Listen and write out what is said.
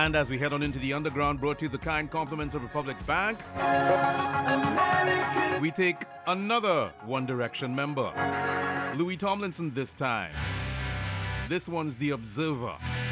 And as we head on into the underground, brought to you the kind compliments of Republic Bank, we take another One Direction member. Louis Tomlinson this time. This one's The Observer.